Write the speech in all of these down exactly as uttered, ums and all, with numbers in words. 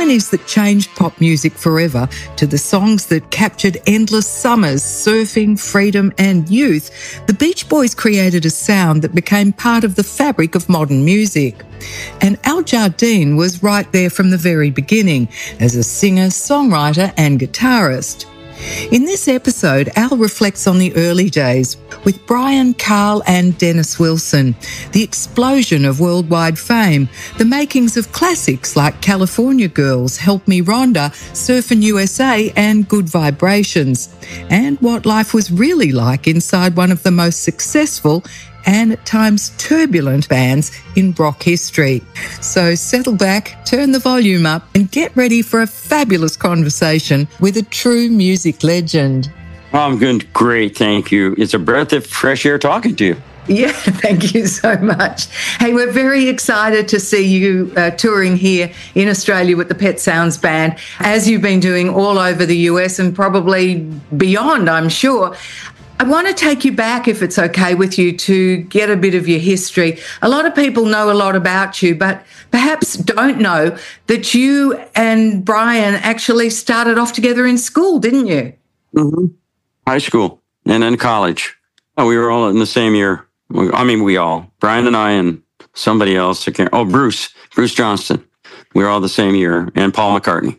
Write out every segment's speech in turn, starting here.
harmonies that changed pop music forever to the songs that captured endless summers, surfing, freedom and youth, the Beach Boys created a sound that became part of the fabric of modern music. And Al Jardine was right there from the very beginning as a singer, songwriter and guitarist. In this episode, Al reflects on the early days with Brian, Carl and Dennis Wilson, the explosion of worldwide fame, the makings of classics like California Girls, Help Me Rhonda, Surfin' U S A and Good Vibrations, and what life was really like inside one of the most successful and at times turbulent bands in rock history. So settle back, turn the volume up and get ready for a fabulous conversation with a true music legend. I'm good. Great, thank you. It's a breath of fresh air talking to you. Yeah, thank you so much. Hey, we're very excited to see you uh, touring here in Australia with the Pet Sounds Band, as you've been doing all over the U S and probably beyond, I'm sure. I want to take you back, if it's okay with you, to get a bit of your history. A lot of people know a lot about you, but perhaps don't know that you and Brian actually started off together in school, didn't you? Mm-hmm. High school and then college. Oh, we were all in the same year. I mean, we all, Brian and I and somebody else. I can't, oh, Bruce, Bruce Johnston. We were all the same year, and Paul McCartney.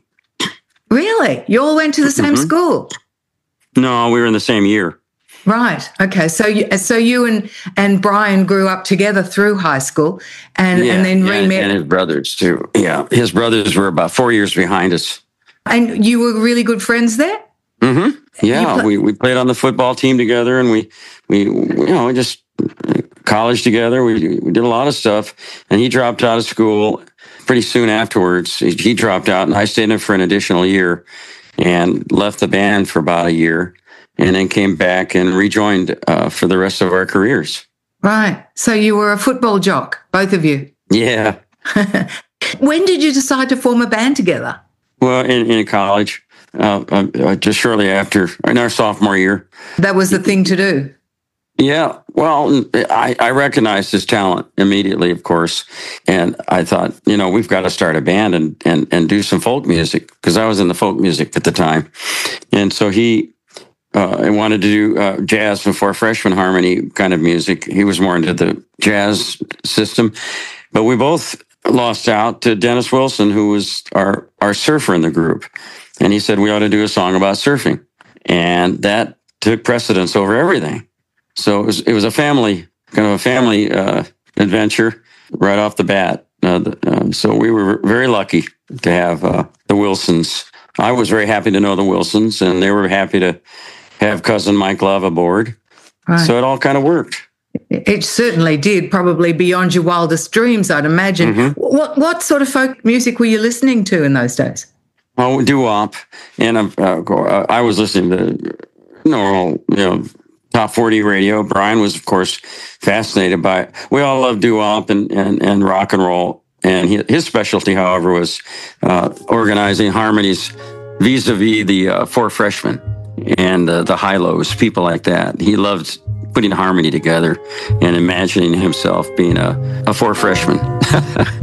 Really? You all went to the same mm-hmm. school? No, we were in the same year. Right. Okay. So you, so you and, and Brian grew up together through high school and, yeah, and then yeah, re-met. And his brothers too. Yeah. His brothers were about four years behind us. And you were really good friends there? Mm-hmm. Yeah. Pl- we, we played on the football team together and we, we, you know, just college together. We, we did a lot of stuff, and he dropped out of school pretty soon afterwards. He, he dropped out and I stayed in for an additional year and left the band for about a year. And then came back and rejoined uh, for the rest of our careers. Right. So you were a football jock, both of you. Yeah. When did you decide to form a band together? Well, in, in college, uh, uh, just shortly after, in our sophomore year. That was the thing to do. Yeah. Well, I, I recognized his talent immediately, of course. And I thought, you know, we've got to start a band and, and, and do some folk music, because I was in the folk music at the time. And so he... Uh, I wanted to do uh, jazz before freshman harmony kind of music. He was more into the jazz system. But we both lost out to Dennis Wilson, who was our, our surfer in the group. And he said we ought to do a song about surfing. And that took precedence over everything. So it was, it was a family, kind of a family uh, adventure right off the bat. Uh, the, uh, so we were very lucky to have uh, the Wilsons. I was very happy to know the Wilsons, and they were happy to have cousin Mike Love aboard. Right. So it all kind of worked. It certainly did, probably beyond your wildest dreams, I'd imagine. Mm-hmm. What what sort of folk music were you listening to in those days? Oh, doo-wop. And uh, I was listening to normal, you know, top forty radio. Brian was, of course, fascinated by it. We all love doo-wop and, and, and rock and roll. And he, his specialty, however, was uh, organizing harmonies vis-a-vis the uh, Four Freshmen and uh, the Hi-Los, people like that. He loved putting harmony together and imagining himself being a, a Four Freshman.